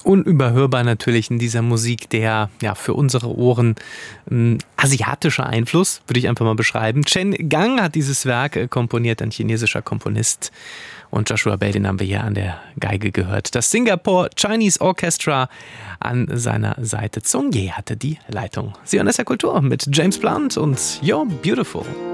Unüberhörbar natürlich in dieser Musik der, ja, für unsere Ohren asiatische Einfluss, würde ich einfach mal beschreiben. Chen Gang hat dieses Werk komponiert, ein chinesischer Komponist. Und Joshua Bell, den haben wir hier an der Geige gehört. Das Singapore Chinese Orchestra an seiner Seite. Zhong Ye hatte die Leitung. Sie hören SR Kultur mit James Blunt und You're Beautiful.